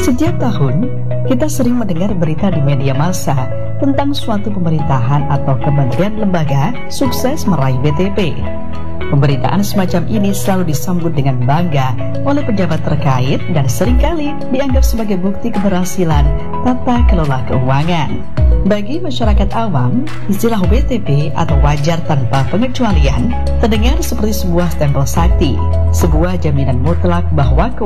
Setiap tahun, kita sering mendengar berita di media massa tentang suatu pemerintahan atau kementerian lembaga sukses meraih BTP. Pemberitaan semacam ini selalu disambut dengan bangga oleh pejabat terkait dan seringkali dianggap sebagai bukti keberhasilan tata kelola keuangan. Bagi masyarakat awam, istilah BTP atau wajar tanpa pengecualian terdengar seperti sebuah stempel sakti, sebuah jaminan mutlak bahwa